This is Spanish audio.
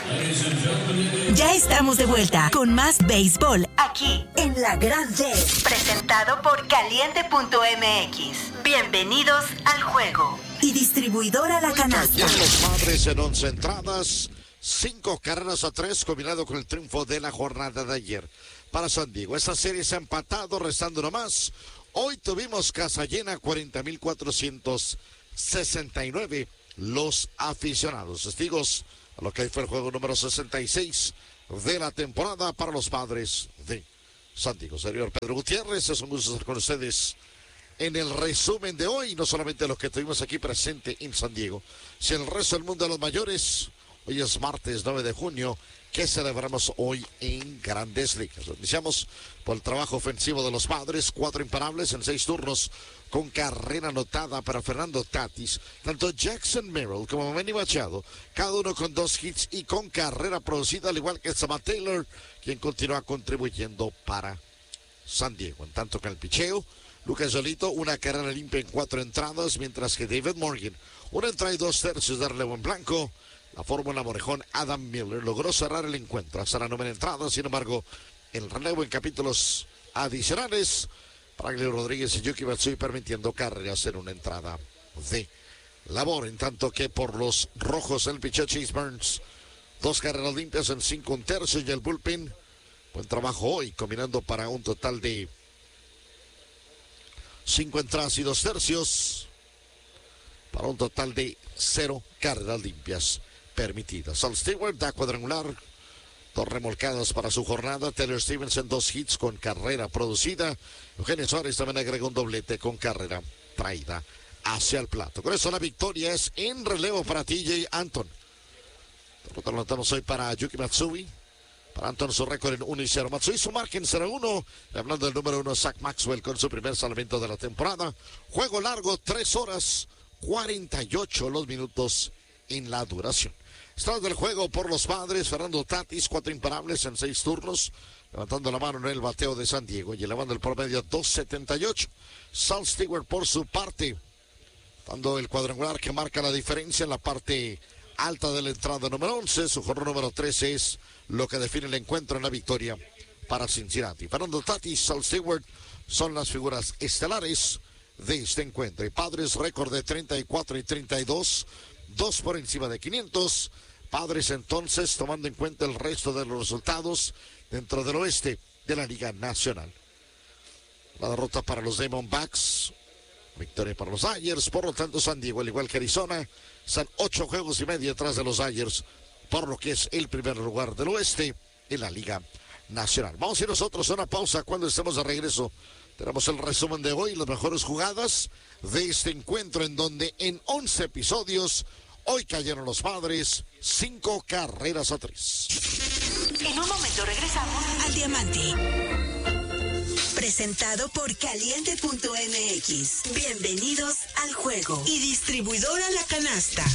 Ya estamos de vuelta con más béisbol aquí en La Grande. Presentado por Caliente.mx. Bienvenidos al juego. Y distribuidora La Canasta. Ya los Padres en 11 entradas, 5 carreras a 3, combinado con el triunfo de la jornada de ayer para San Diego. Esta serie se ha empatado, restando nomás. Hoy tuvimos casa llena, 40,469 los aficionados. Testigos a lo que fue el juego número 66 de la temporada para los Padres de San Diego. Señor Pedro Gutiérrez, es un gusto estar con ustedes en el resumen de hoy, no solamente los que tuvimos aquí presente en San Diego, sino el resto del mundo de los mayores. Hoy es martes 9 de junio, que celebramos hoy en Grandes Ligas. Iniciamos por el trabajo ofensivo de los Padres, 4 imparables en 6 turnos, con carrera anotada para Fernando Tatis, tanto Jackson Merrill como Manny Machado, cada uno con 2 hits y con carrera producida, al igual que Samantha Taylor, quien continúa contribuyendo para San Diego. En tanto que el picheo, Lucas Yolito, una carrera limpia en 4 entradas, mientras que David Morgan, 1 entrada y 2 tercios de relevo en blanco. La fórmula Morejón Adam Miller logró cerrar el encuentro hasta la 9ª entrada. Sin embargo, el relevo en capítulos adicionales, Franklin Rodríguez y Yuki Matsui permitiendo carreras en una entrada de labor. En tanto que por los rojos el picheo Chase Burns, 2 carreras limpias en 5 1/3 y el bullpen. Buen trabajo hoy, combinando para un total de 5 entradas y 2 tercios, para un total de 0 carreras limpias permitidas. Sal Stewart da cuadrangular, 2 remolcadas para su jornada. Taylor Stevenson 2 hits con carrera producida. Eugenio Suárez también agregó un doblete con carrera traída hacia el plato. Con eso la victoria es en relevo para TJ Anton. Lo notamos hoy para Yuki Matsui. Para Anton su récord en 1-0. Matsui su marca en 0-1. Hablando del número 1, Zach Maxwell con su primer salvamento de la temporada. Juego largo, 3 horas 48 los minutos en la duración. Estado del juego por los Padres, Fernando Tatis, 4 imparables en 6 turnos, levantando la mano en el bateo de San Diego y elevando el promedio a 2.78. Sal Stewart por su parte, dando el cuadrangular que marca la diferencia en la parte alta de la entrada número 11. Su jornada número 13 es lo que define el encuentro en la victoria para Cincinnati. Fernando Tatis, Sal Stewart son las figuras estelares de este encuentro. Y Padres récord de 34-32, 2 por encima de 500. Padres entonces tomando en cuenta el resto de los resultados dentro del oeste de la Liga Nacional. La derrota para los Diamondbacks, victoria para los Dodgers. Por lo tanto, San Diego, al igual que Arizona, están 8 juegos y medio atrás de los Dodgers, por lo que es el primer lugar del oeste en la Liga Nacional. Vamos a ir nosotros a una pausa. Cuando estemos de regreso tenemos el resumen de hoy, las mejores jugadas de este encuentro, en donde en 11 episodios hoy cayeron los Padres 5 carreras a 3. En un momento regresamos al Diamante. Presentado por Caliente.mx. Bienvenidos al juego. Y distribuidora La Canasta.